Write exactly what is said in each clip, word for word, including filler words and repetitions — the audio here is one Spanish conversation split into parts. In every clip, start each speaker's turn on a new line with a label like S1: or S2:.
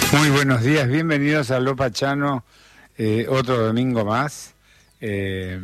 S1: Muy buenos días, bienvenidos a Lo Pachano, eh, otro domingo más. Eh,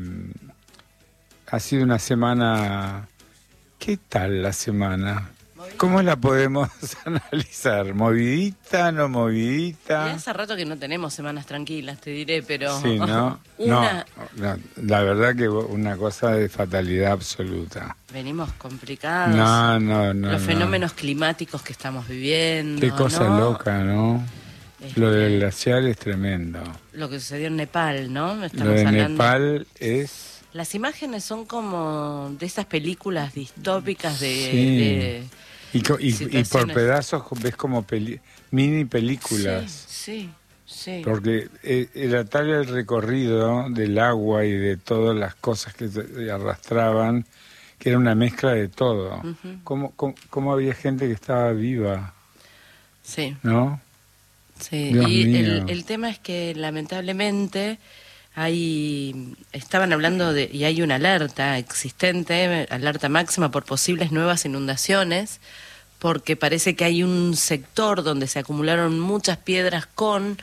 S1: ha sido una semana... ¿Qué tal la semana? ¿Cómo la podemos analizar? ¿Movidita, no movidita?
S2: Y hace rato que no tenemos semanas tranquilas, te diré, pero...
S1: Sí, ¿no?
S2: una...
S1: no, no, la verdad que una cosa de fatalidad absoluta.
S2: Venimos complicados.
S1: No, no, no.
S2: Los
S1: no.
S2: fenómenos climáticos que estamos viviendo.
S1: Qué cosa
S2: ¿no?
S1: loca, ¿no?
S2: Este,
S1: Lo del glaciar es tremendo.
S2: Lo que sucedió en Nepal, ¿no? Estamos
S1: Lo de
S2: hablando...
S1: Nepal es...
S2: Las imágenes son como de esas películas distópicas de...
S1: Sí.
S2: de
S1: y, y, y por pedazos ves como peli, mini películas.
S2: Sí, sí, sí.
S1: Porque era tal el recorrido del agua y de todas las cosas que arrastraban, que era una mezcla de todo. Uh-huh. ¿Cómo, cómo, cómo había gente que estaba viva?
S2: Sí.
S1: ¿No?
S2: Sí,
S1: Dios
S2: y
S1: mío.
S2: el, el tema es que lamentablemente hay, estaban hablando de, y hay una alerta existente, alerta máxima por posibles nuevas inundaciones, porque parece que hay un sector donde se acumularon muchas piedras con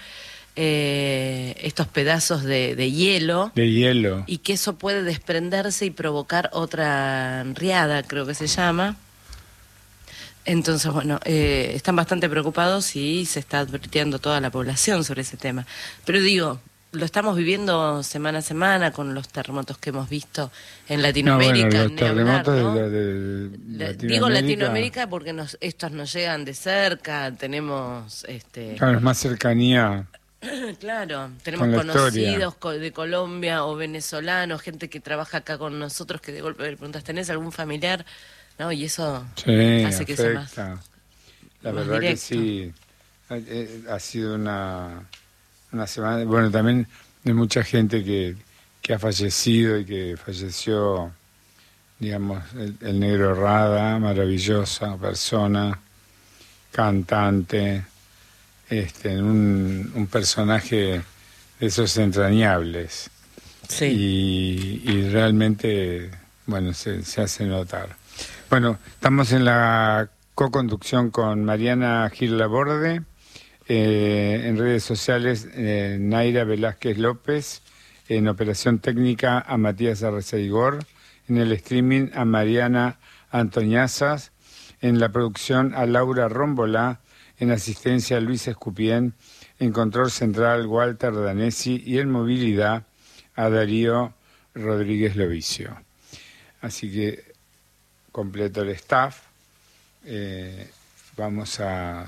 S2: eh, estos pedazos de, de hielo.
S1: De hielo.
S2: Y que eso puede desprenderse y provocar otra riada, creo que se llama. Entonces, bueno, eh, están bastante preocupados y se está advirtiendo a toda la población sobre ese tema. Pero digo, lo estamos viviendo semana a semana con los terremotos que hemos visto en Latinoamérica.
S1: No, bueno, los terremotos
S2: hablar, ¿no?
S1: de, de, de Latinoamérica.
S2: Digo Latinoamérica porque nos, estos nos llegan de cerca, tenemos... este
S1: Claro, es más cercanía.
S2: Claro, tenemos conocidos historia. de Colombia o venezolanos, gente que trabaja acá con nosotros que de golpe me preguntas, ¿tenés algún familiar? No, y eso
S1: sí,
S2: hace que
S1: afecta.
S2: sea más,
S1: La
S2: más
S1: verdad
S2: directo.
S1: que sí, ha sido una, una semana, bueno, también de mucha gente que, que ha fallecido y que falleció, digamos, el, el Negro Rada, maravillosa persona, cantante, este, un, un personaje de esos entrañables.
S2: Sí.
S1: Y, y realmente, bueno, se, se hace notar. Bueno, estamos en la co-conducción con Mariana Gil Laborde, eh, en redes sociales eh, Naira Velázquez López, en operación técnica a Matías Arreceigor, en el streaming a Mariana Antoñazas, en la producción a Laura Rómbola, en asistencia a Luis Escupien, en control central Walter Danesi y en movilidad a Darío Rodríguez Lovicio. Así que completo el staff, eh, vamos a,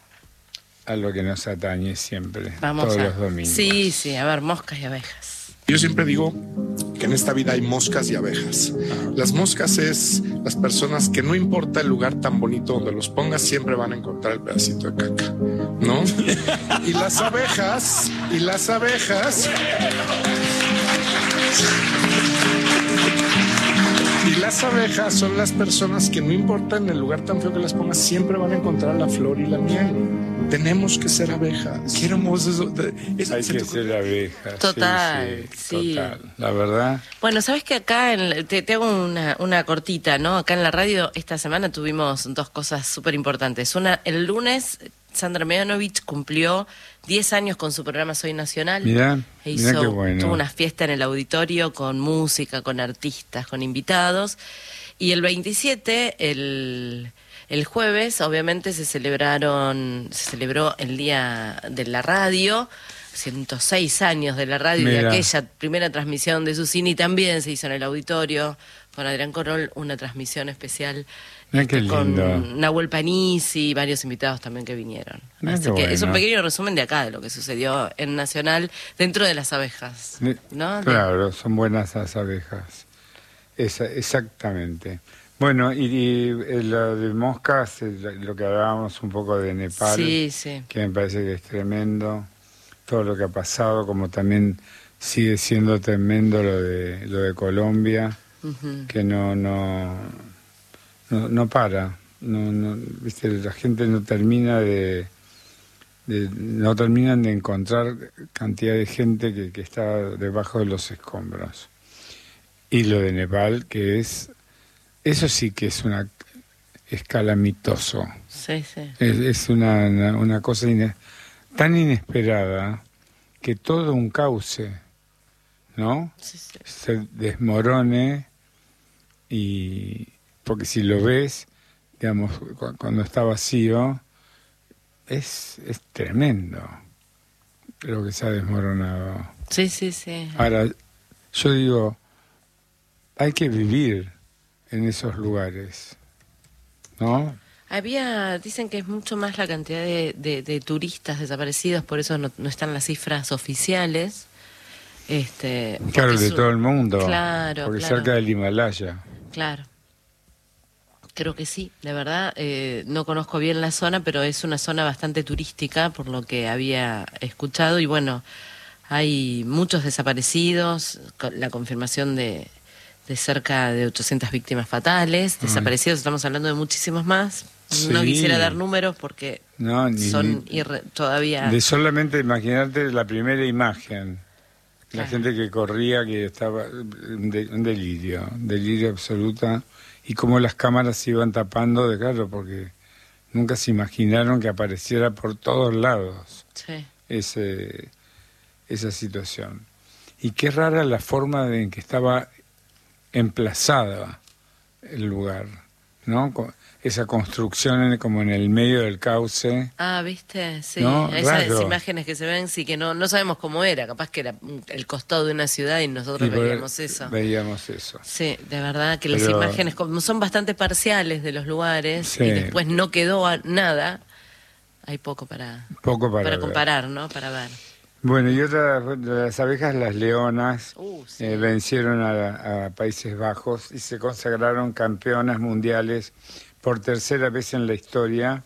S1: a lo que nos atañe siempre,
S2: vamos
S1: todos
S2: a,
S1: los domingos.
S2: Sí, sí, a ver, moscas y abejas.
S3: Yo siempre digo que en esta vida hay moscas y abejas. Las moscas es las personas que no importa el lugar tan bonito donde los pongas, siempre van a encontrar el pedacito de caca, ¿no? Y las abejas, y las abejas... Y las abejas son las personas que no importa en el lugar tan feo que las pongas, siempre van a encontrar la flor y la miel. Tenemos que ser abejas. Qué hermoso eso. eso
S1: Hay que tocó... ser abejas.
S2: Total,
S1: sí, sí,
S2: sí.
S1: Total, la verdad.
S2: Bueno, sabes que acá, en, te, te hago una, una cortita, ¿no? Acá en la radio esta semana tuvimos dos cosas súper importantes. Una, el lunes, Sandra Mianovich cumplió diez años con su programa Soy Nacional.
S1: Mirá,
S2: e
S1: mirá
S2: hizo,
S1: qué bueno.
S2: Tuvo una fiesta en el auditorio con música, con artistas, con invitados. Y el veintisiete, el, el jueves, obviamente se celebraron, se celebró el Día de la Radio, ciento seis años de la radio,
S1: Mirá.
S2: y aquella primera transmisión de Susini también se hizo en el auditorio, con Adrián Corol, una transmisión especial.
S1: Mirá qué lindo.
S2: Con Nahuel Panisi y varios invitados también que vinieron.
S1: Mirá
S2: Así
S1: qué
S2: que
S1: bueno.
S2: es un pequeño resumen de acá, de lo que sucedió en Nacional dentro de las abejas, ¿no?
S1: Claro, son buenas las abejas. Esa, exactamente. Bueno, y, y lo de moscas, lo que hablábamos un poco de Nepal,
S2: Sí, sí.
S1: que me parece que es tremendo, todo lo que ha pasado, como también sigue siendo tremendo lo de lo de Colombia, uh-huh. que no no no, no para, no, no, viste, la gente no termina de, de no terminan de encontrar cantidad de gente que, que está debajo de los escombros. Y lo de Nepal, que es, eso sí que es una es calamitoso.
S2: Sí, sí.
S1: Es, es una, una, una cosa ine, tan inesperada que todo un cauce, ¿no?
S2: Sí, sí.
S1: Se desmorone, y porque si lo ves, digamos, cu- cuando está vacío, es, es tremendo lo que se ha desmoronado.
S2: Sí, sí, sí.
S1: Ahora, yo digo, hay que vivir en esos lugares, ¿no?
S2: Había, dicen que es mucho más la cantidad de, de, de turistas desaparecidos, por eso no, no están las cifras oficiales. Este,
S1: Claro,
S2: porque
S1: de
S2: es un-
S1: todo el mundo,
S2: Claro,
S1: porque
S2: claro.
S1: cerca del Himalaya.
S2: Claro. Creo que sí, de verdad. Eh, no conozco bien la zona, pero es una zona bastante turística, por lo que había escuchado. Y bueno, hay muchos desaparecidos, co- la confirmación de, de cerca de ochocientas víctimas fatales.
S1: Ay.
S2: Desaparecidos, estamos hablando de muchísimos más. No
S1: Sí.
S2: quisiera dar números porque
S1: No, ni,
S2: son irre- todavía...
S1: de solamente imaginarte la primera imagen, la
S2: Claro.
S1: gente que corría, que estaba un, de- un delirio, un delirio absoluta, y cómo las cámaras se iban tapando, de claro, porque nunca se imaginaron que apareciera por todos lados
S2: Sí.
S1: ese, esa situación. Y qué rara la forma de en que estaba emplazada el lugar, ¿no? Con esa construcción en- como en el medio del cauce.
S2: Ah, ¿viste? Sí,
S1: No,
S2: esas
S1: raro.
S2: imágenes que se ven, sí que no no sabemos cómo era, capaz que era mm, el costado de una ciudad y nosotros
S1: Y por-
S2: veíamos eso.
S1: Veíamos eso.
S2: Sí, de verdad que las
S1: Pero-
S2: imágenes como son bastante parciales de los lugares
S1: Sí.
S2: y después no quedó a- nada, hay poco para,
S1: Poco para,
S2: para
S1: ver.
S2: comparar, ¿no? Para ver.
S1: Bueno, y otra de las abejas, las leonas,
S2: Uh, sí.
S1: eh, vencieron a, a Países Bajos y se consagraron campeonas mundiales por tercera vez en la historia,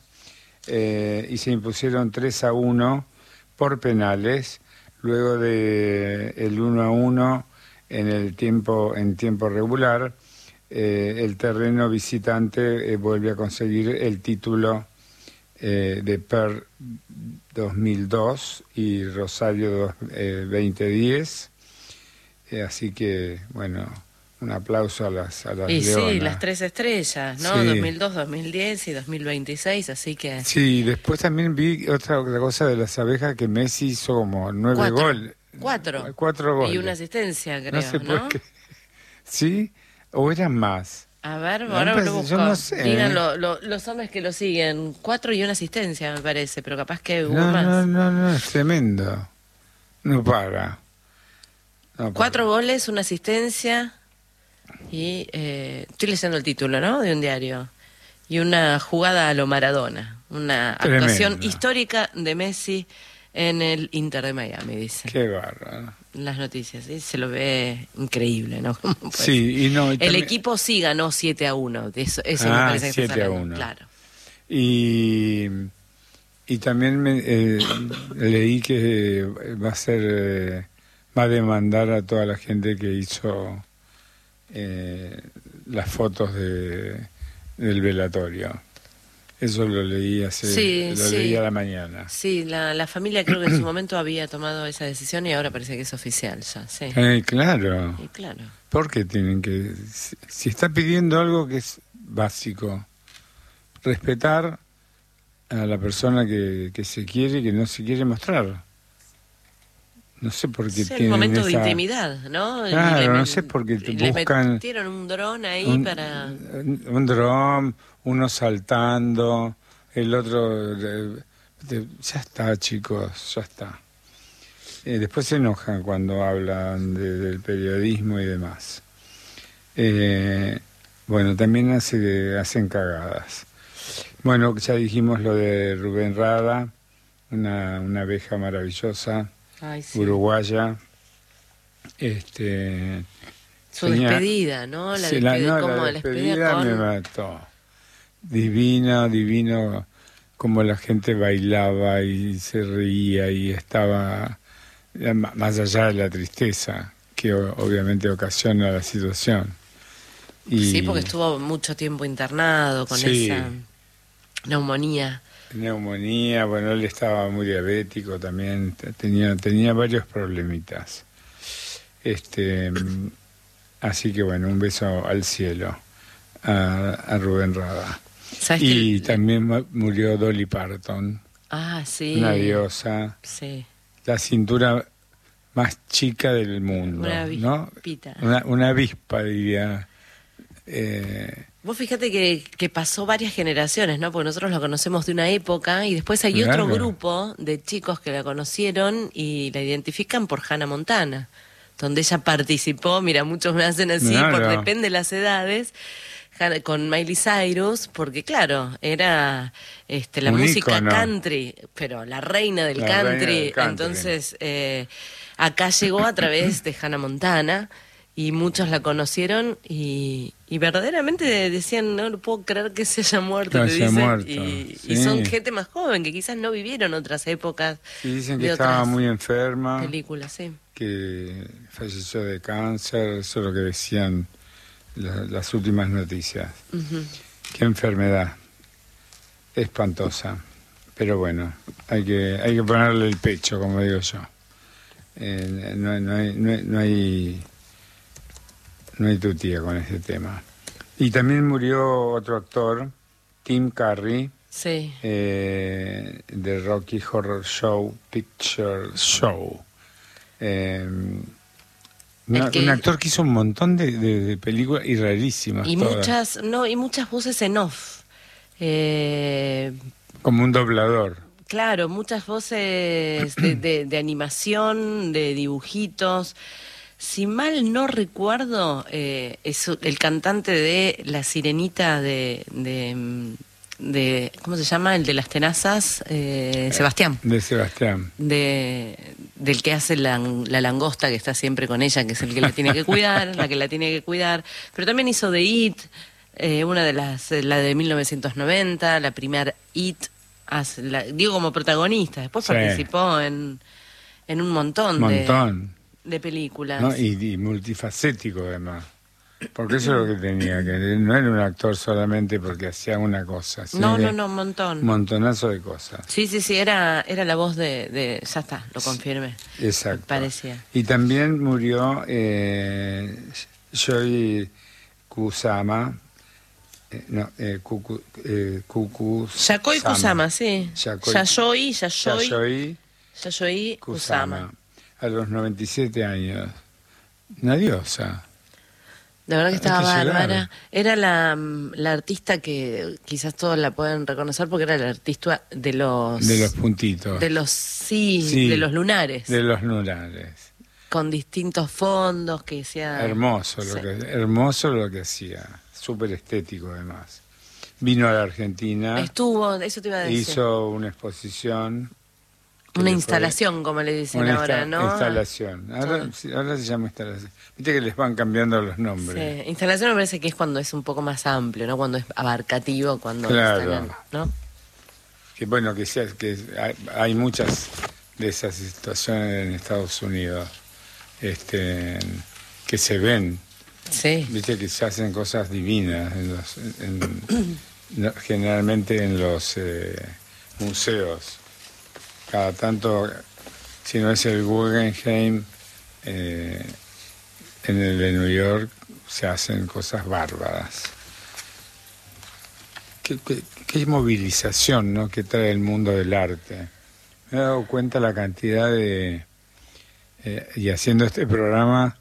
S1: eh, y se impusieron tres a uno por penales, luego de el uno a uno en el tiempo en tiempo regular. Eh, el terreno visitante eh, vuelve a conseguir el título eh, de Per dos mil dos y Rosario dos, eh, veinte diez. Eh, así que, bueno, un aplauso a las, a las
S2: Y
S1: leonas.
S2: sí, las tres estrellas, ¿no?
S1: Sí.
S2: dos mil dos, dos mil diez y dos mil veintiséis, así que...
S1: Sí, después también vi otra, otra cosa de las abejas, que Messi hizo como nueve
S2: Cuatro.
S1: goles.
S2: Cuatro.
S1: Cuatro goles.
S2: Y una asistencia, creo,
S1: No
S2: ¿no?
S1: sé por qué. ¿Sí? ¿O eran más?
S2: A ver,
S1: Me
S2: ahora
S1: parece-
S2: lo busco.
S1: yo no sé,
S2: Digan
S1: ¿eh?
S2: lo- lo- los hombres que lo siguen. Cuatro y una asistencia, me parece, pero capaz que hubo
S1: No,
S2: más.
S1: no, no, no, es tremendo. No para. No para.
S2: Cuatro goles, una asistencia y... Eh, estoy leyendo el título, ¿no? De un diario. Y una jugada a lo Maradona. Una
S1: Tremendo.
S2: actuación histórica de Messi en el Inter de Miami, dice.
S1: Qué bárbaro.
S2: Las noticias, ¿sí? Se lo ve increíble, ¿no? ¿Cómo puede ser?
S1: Sí, y no. y
S2: El
S1: también-
S2: equipo sí ganó siete a uno. De eso eso me
S1: Ah,
S2: parece que estás
S1: siete a
S2: hablando.
S1: uno.
S2: Claro.
S1: Y, y también me, eh, leí que va a ser, eh, va a demandar a toda la gente que hizo eh, las fotos de, del velatorio. Eso lo leí hace,
S2: Sí,
S1: lo
S2: sí.
S1: leí a la mañana.
S2: Sí, la, la familia creo que en su momento había tomado esa decisión y ahora parece que es oficial ya, sí.
S1: Eh, claro,
S2: Y claro.
S1: porque tienen que, si, si está pidiendo algo que es básico, respetar a la persona que, que se quiere y que no se quiere mostrar. No sé por qué
S2: Es el
S1: tienen
S2: momento
S1: esa...
S2: de intimidad, ¿no? Y
S1: Claro,
S2: le-
S1: no sé por qué te
S2: y le
S1: buscan
S2: metieron un dron ahí
S1: un,
S2: para...
S1: un, un dron, uno saltando, el otro... de- de- ya está, chicos, ya está. Eh, después se enojan cuando hablan de- del periodismo y demás. Eh, bueno, también hace, hacen cagadas. Bueno, ya dijimos lo de Rubén Rada, una, una abeja maravillosa,
S2: Ay, sí.
S1: uruguaya. Este,
S2: Su
S1: tenía-
S2: despedida, ¿no? La
S1: Sí, la,
S2: despedida,
S1: no,
S2: como
S1: la
S2: la despedida
S1: despedida
S2: con...
S1: me mató. Divino, divino, como la gente bailaba y se reía y estaba, eh, m- más allá de la tristeza que o- obviamente ocasiona la situación. Y
S2: Sí, porque estuvo mucho tiempo internado con
S1: Sí.
S2: esa neumonía.
S1: neumonía, bueno, él estaba muy diabético también, te- tenía, tenía varios problemitas. Este, mm, así que bueno, un beso al cielo a, a Rubén Rada.
S2: ¿Sabes
S1: Y
S2: que
S1: también mu- murió Dolly Parton.
S2: Ah, sí.
S1: Una diosa.
S2: Sí.
S1: La cintura más chica del mundo,
S2: Una
S1: ¿no?
S2: avispita.
S1: Una, una avispa, diría. Eh,
S2: Vos fíjate que, que pasó varias generaciones, ¿no? Porque nosotros la conocemos de una época y después hay
S1: Claro.
S2: otro grupo de chicos que la conocieron y la identifican por Hannah Montana, donde ella participó. Mira, muchos me hacen así,
S1: Claro.
S2: por depende de las edades, Hannah- con Miley Cyrus, porque claro, era este, la
S1: Un
S2: música
S1: ícono.
S2: country, pero la reina del
S1: La
S2: country.
S1: reina del country.
S2: Entonces, eh, acá llegó a través de Hannah Montana. Y muchos la conocieron y, y verdaderamente decían, no lo puedo creer que se haya muerto,
S1: Que
S2: te
S1: haya
S2: dicen.
S1: muerto,
S2: y,
S1: sí.
S2: y son gente más joven que quizás no vivieron otras épocas.
S1: y dicen que
S2: de
S1: estaba
S2: otras
S1: muy enferma,
S2: películas, sí.
S1: que falleció de cáncer, eso es lo que decían la- las últimas noticias.
S2: Ujú.
S1: Qué enfermedad espantosa, pero bueno, hay que hay que ponerle el pecho, como digo yo. Eh, no, no hay, no hay, no hay no hay tutía con ese tema. Y también murió otro actor, Tim Curry,
S2: Sí.
S1: eh, de Rocky Horror Show Picture Show. Eh, una-
S2: que-
S1: un actor que hizo un montón de, de- de películas y rarísimas
S2: Y
S1: todas.
S2: muchas, no, y muchas voces en off. Eh,
S1: Como un doblador.
S2: claro, muchas voces de, de, de animación, de dibujitos. Si mal no recuerdo, eh, es el cantante de La Sirenita de, de, de- ¿cómo se llama? El de las tenazas, eh, Sebastián.
S1: De Sebastián.
S2: De, del que hace la, la langosta, que está siempre con ella, que es el que la tiene que cuidar, la que la tiene que cuidar. Pero también hizo de It, eh, una de las, la de mil novecientos noventa, la primera It, hace la- digo como protagonista. Después
S1: Sí.
S2: participó en, en un montón,
S1: Montón.
S2: de, de películas.
S1: ¿No? Y, y multifacético además. Porque eso es lo que tenía, que no era un actor solamente porque hacía una cosa, sino
S2: No,
S1: que
S2: no, no, un montón.
S1: un montonazo de cosas.
S2: Sí, sí, sí, era, era la voz de, de... Ya está, lo confirmé.
S1: Exacto.
S2: Parecía.
S1: Y también murió eh, Yoi Kusama, eh, no, eh, Kuku, eh, Kuku
S2: Yayoi Kusama, sí.
S1: Yayoi-
S2: Yayoi, Yayoi,
S1: Yayoi
S2: Yayoi
S1: Kusama,
S2: Kusama.
S1: a los noventa y siete años. Una diosa.
S2: La verdad que
S1: Hay
S2: estaba
S1: que llegar.
S2: bárbara. Era la, la artista que quizás todos la pueden reconocer porque era la artista de los...
S1: De los puntitos.
S2: De los, sí,
S1: Sí,
S2: de los lunares.
S1: De los lunares.
S2: Con distintos fondos que decía...
S1: Hermoso lo
S2: Sí.
S1: que hermoso lo que hacía. Súper estético además. Vino a la Argentina.
S2: Estuvo, eso te iba a decir.
S1: Hizo una exposición. que
S2: Una
S1: le fue-
S2: instalación, como le dicen
S1: Una
S2: ahora,
S1: insta-
S2: ¿no?
S1: instalación. Ahora,
S2: Ah.
S1: sí, ahora se llama instalación. Viste que les van cambiando los nombres.
S2: Sí, instalación me parece que es cuando es un poco más amplio, ¿no? Cuando es abarcativo, cuando
S1: Claro.
S2: instalan, ¿no?
S1: Que bueno, que, sea, que hay, hay muchas de esas situaciones en Estados Unidos este, que se ven.
S2: Sí.
S1: Viste que se hacen cosas divinas, en los, en- no, generalmente en los eh, museos. Cada tanto, si no es el Guggenheim, eh, en el de New York se hacen cosas bárbaras. Qué, qué- qué movilización, ¿no?, que trae el mundo del arte. Me he dado cuenta la cantidad de... eh, y haciendo este programa...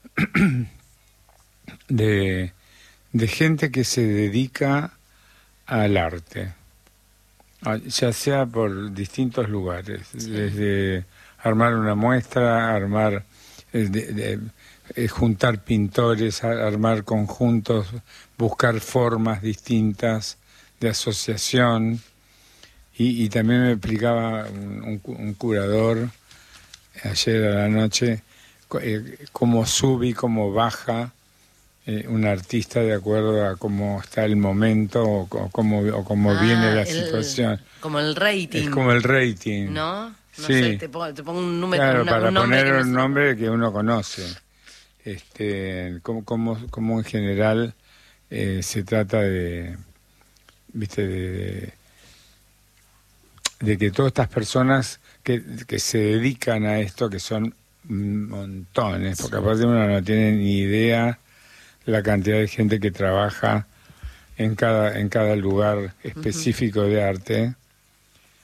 S1: De, de gente que se dedica al arte, a- ya sea por distintos lugares, desde armar una muestra, armar, eh, de- de- eh, juntar pintores, a- armar conjuntos, buscar formas distintas de asociación, y, y también me explicaba un, un cu- un curador ayer a la noche co- eh, cómo sube y cómo baja eh, un artista de acuerdo a cómo está el momento o, co- cómo, o cómo
S2: Ah,
S1: viene la
S2: el-
S1: situación.
S2: Como el rating.
S1: Es como el rating.
S2: ¿No? No
S1: Sí.
S2: sé, te pongo, te pongo un número.
S1: Claro,
S2: una-
S1: para
S2: un nombre
S1: poner
S2: que
S1: un
S2: no sé.
S1: nombre que uno conoce. Este, como, como, como en general eh, se trata de, viste, de, de que todas estas personas que, que se dedican a esto, que son montones, porque aparte uno no tiene ni idea la cantidad de gente que trabaja en cada, en cada lugar específico de arte,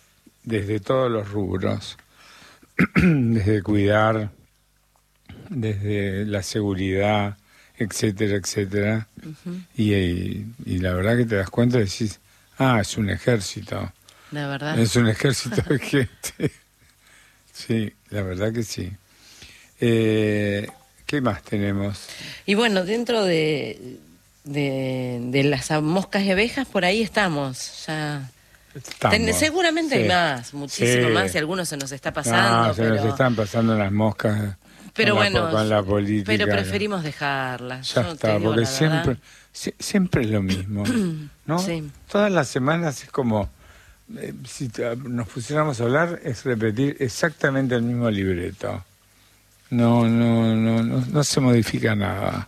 S1: desde todos los rubros, desde cuidar, desde la seguridad, etcétera, etcétera. Uh-huh. y, y, y la verdad que te das cuenta y decís, ah, es un ejército.
S2: La verdad.
S1: Es un ejército de gente. Sí, la verdad que sí. Eh, ¿Qué más tenemos?
S2: Y bueno, dentro de, de, de las moscas y abejas, por ahí estamos. Ya Ten, seguramente sí. hay más, muchísimo sí. más, y algunos se nos está pasando.
S1: No, se
S2: pero...
S1: nos están pasando las moscas
S2: pero
S1: con,
S2: bueno,
S1: la, con la política.
S2: Pero preferimos dejarlas.
S1: Ya Yo está, porque digo, siempre, si, siempre es lo mismo, ¿no? Sí. Todas las semanas es como... Eh, si nos pusiéramos a hablar, es repetir exactamente el mismo libreto. No, no, no, no, no se modifica nada.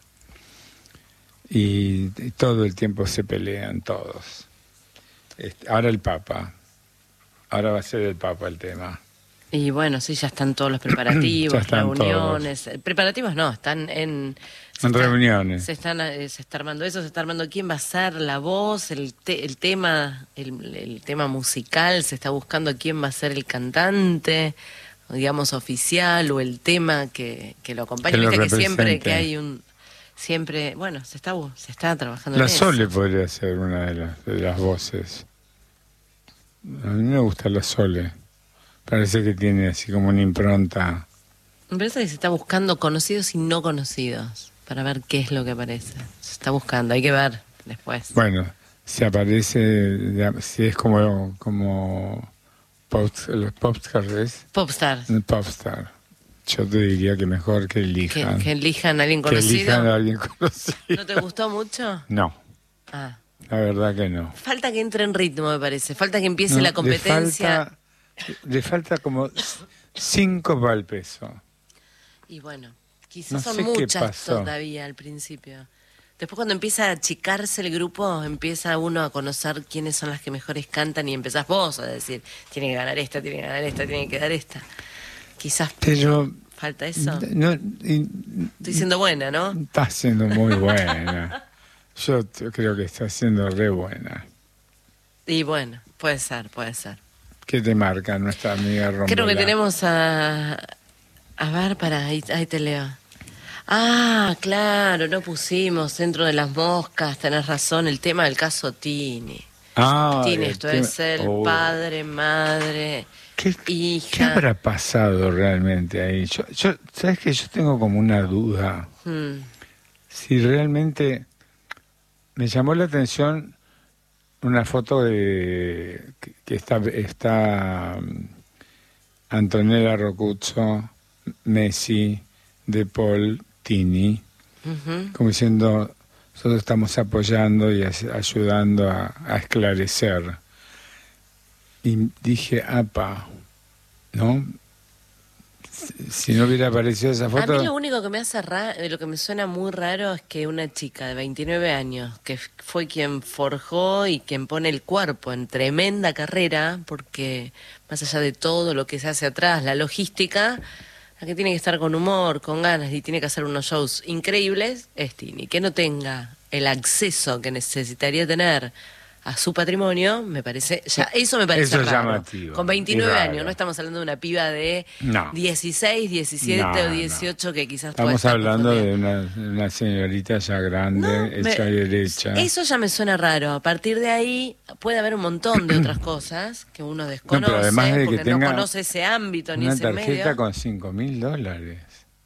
S1: Y, y todo el tiempo se pelean todos. Este, ahora el Papa. Ahora va a ser el Papa el tema.
S2: Y bueno, sí, ya están todos los preparativos, están reuniones. Todos. Preparativos no, están en...
S1: En está, reuniones.
S2: Se, están, se está armando eso, se está armando quién va a ser la voz, el, te, el tema el, el tema musical, se está buscando quién va a ser el cantante, digamos, oficial, o el tema que, que lo acompañe. Que, que siempre que hay un... Siempre, bueno, se está se está trabajando
S1: la
S2: en eso.
S1: La Sole podría ser una de las, de las voces. A mí me gusta la Sole. Parece que tiene así como una impronta.
S2: Me parece que se está buscando conocidos y no conocidos para ver qué es lo que aparece. Se está buscando, hay que ver después.
S1: Bueno, si aparece, si es como como pop, los popstars.
S2: Popstar.
S1: Popstar. Yo te diría que mejor que elijan.
S2: Que, que elijan a alguien conocido.
S1: Que elijan a alguien conocido.
S2: ¿No te gustó mucho?
S1: No.
S2: Ah.
S1: La verdad que no.
S2: Falta que entre en ritmo, me parece. Falta que empiece no, la competencia.
S1: Le falta, le falta como cinco para el peso.
S2: Y bueno, quizás no
S1: son
S2: sé muchas todavía al principio. Después cuando empieza a achicarse el grupo, empieza uno a conocer quiénes son las que mejores cantan y empezás vos a decir, tiene que ganar esta, tiene que ganar esta, tiene que quedar esta. Quizás
S1: pero
S2: falta eso.
S1: No, y,
S2: estoy siendo buena, ¿no?
S1: Está siendo muy buena. Yo creo que está siendo re buena.
S2: Y bueno, puede ser, puede ser.
S1: ¿Qué te marca nuestra amiga Rombola?
S2: Creo que tenemos a... A ver, para, ahí, ahí te leo. Ah, claro, no pusimos dentro de las moscas, tenés razón, el tema del caso Tini.
S1: Ah,
S2: Tini, esto tema... es el oh. padre, madre,
S1: ¿Qué,
S2: hija.
S1: ¿Qué habrá pasado realmente ahí? Yo, yo, ¿sabes qué? Yo tengo como una duda. Hmm. Si realmente me llamó la atención una foto de que, que está, está Antonella Rocuzzo, Messi, De Paul, Tini, uh-huh. como diciendo, nosotros estamos apoyando y ayudando a, a esclarecer. Y dije, apa, ¿no? Si no hubiera aparecido esa foto...
S2: A mí lo único que me hace raro, lo que me suena muy raro es que una chica de veintinueve años, que fue quien forjó y quien pone el cuerpo en tremenda carrera, porque más allá de todo lo que se hace atrás, la logística... La que tiene que estar con humor, con ganas y tiene que hacer unos shows increíbles es Tini. Que no tenga el acceso que necesitaría tener a su patrimonio, me parece, ya eso me parece
S1: eso
S2: raro.
S1: Llamativo,
S2: con veintinueve años, no estamos hablando de una piba de no. dieciséis, diecisiete no, o dieciocho no. que quizás
S1: estamos
S2: puede estar
S1: hablando de una, una señorita ya grande, no, hecha me, y derecha.
S2: Eso ya me suena raro. A partir de ahí puede haber un montón de otras cosas que uno desconoce, no,
S1: pero además de
S2: porque
S1: que tenga
S2: no conoce ese ámbito ni ese medio.
S1: Una tarjeta con cinco mil dólares.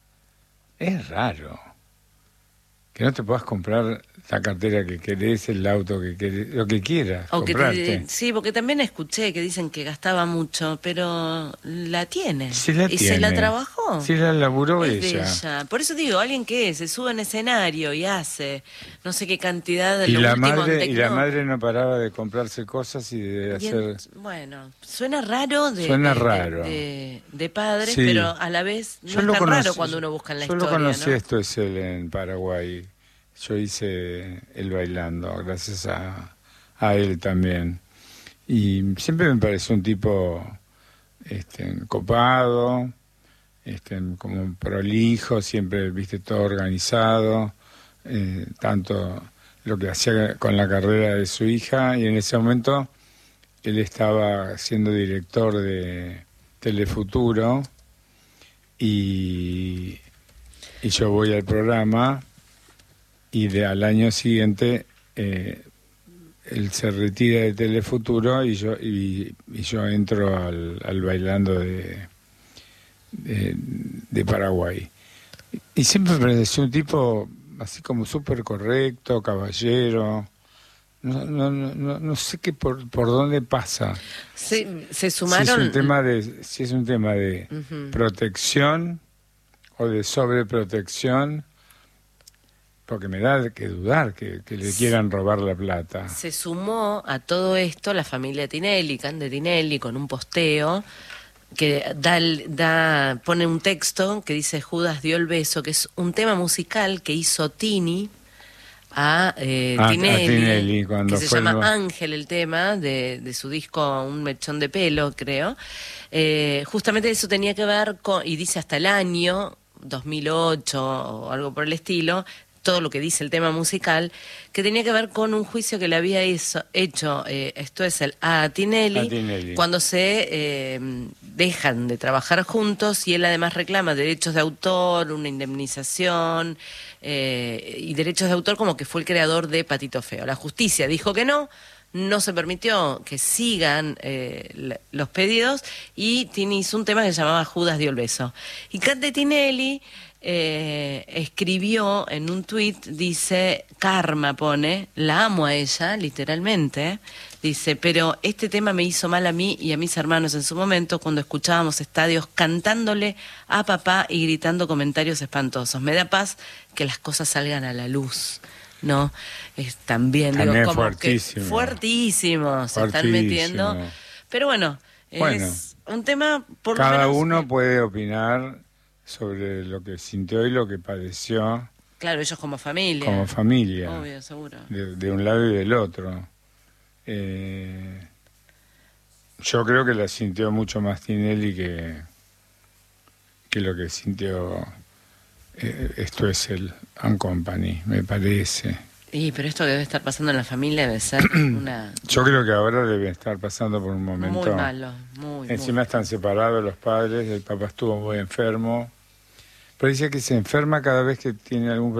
S1: Es raro. Que no te puedas comprar la cartera que querés, el auto que querés, lo que quieras,
S2: o
S1: comprarte.
S2: Que te, sí, porque también escuché que dicen que gastaba mucho, pero la tiene.
S1: Sí la
S2: y
S1: tiene.
S2: se la trabajó.
S1: Sí la laburó
S2: es
S1: ella.
S2: De ella. Por eso digo, alguien que se sube en escenario y hace no sé qué cantidad de
S1: y
S2: lo
S1: la
S2: último
S1: madre
S2: en
S1: Y la madre no paraba de comprarse cosas y de
S2: y
S1: hacer...
S2: En, bueno, suena raro de,
S1: suena
S2: de,
S1: raro.
S2: de, de, de padres,
S1: sí.
S2: pero a la vez no
S1: yo
S2: es tan
S1: conocí,
S2: raro cuando uno busca en la
S1: yo
S2: historia,
S1: Yo lo conocí,
S2: ¿no?
S1: esto es él en Paraguay. Yo hice el bailando, gracias a, a él también. Y siempre me pareció un tipo este, copado, este, como prolijo, siempre, viste, todo organizado, eh, tanto lo que hacía con la carrera de su hija, y en ese momento él estaba siendo director de Telefuturo y, y yo voy al programa y de, al año siguiente eh, él se retira de Telefuturo y yo y, y yo entro al, al Bailando de, de, de Paraguay. Y siempre me pareció un tipo así como súper correcto, caballero. No, no, no, no sé qué por, por dónde pasa.
S2: Se, se sumaron...
S1: Si es un tema de, si es un tema de uh-huh. protección o de sobreprotección, porque me da que dudar que, que le quieran robar la plata.
S2: Se sumó a todo esto la familia Tinelli, Cande Tinelli, con un posteo que da, da pone un texto que dice Judas dio el beso, que es un tema musical que hizo Tini a, eh,
S1: a,
S2: Tinelli,
S1: a Tinelli cuando
S2: que se
S1: fue
S2: llama
S1: el...
S2: Ángel, el tema de, de su disco Un mechón de pelo, creo. Eh, justamente eso tenía que ver con, y dice hasta el año dos mil ocho o algo por el estilo, todo lo que dice el tema musical, que tenía que ver con un juicio que le había hizo, hecho, eh, esto es el a Tinelli,
S1: a Tinelli.
S2: cuando se eh, dejan de trabajar juntos y él además reclama derechos de autor, una indemnización eh, y derechos de autor como que fue el creador de Patito Feo. La justicia dijo que no, no se permitió que sigan eh, los pedidos y Tini hizo un tema que se llamaba Judas dio el beso. Y Cande Tinelli Eh, escribió en un tuit, dice, karma pone, la amo a ella, literalmente, dice, pero este tema me hizo mal a mí y a mis hermanos en su momento cuando escuchábamos estadios cantándole a papá y gritando comentarios espantosos. Me da paz que las cosas salgan a la luz, ¿no? Es también,
S1: también
S2: digo, como
S1: fuertísimo.
S2: que fuertísimo se están metiendo, pero bueno,
S1: bueno,
S2: es un tema, por lo
S1: cada
S2: menos,
S1: uno puede opinar sobre lo que sintió y lo que padeció.
S2: Claro, ellos como familia.
S1: Como familia.
S2: Obvio, seguro.
S1: De, de un lado y del otro. Eh, yo creo que la sintió mucho más Tinelli que, que lo que sintió eh, esto es el And Company, me parece.
S2: Y pero esto que debe estar pasando en la familia debe ser una...
S1: Yo creo que ahora debe estar pasando por un momento...
S2: Muy malo, muy,
S1: Encima
S2: muy.
S1: están separados los padres, el papá estuvo muy enfermo. Pero dice que se enferma cada vez que tiene algún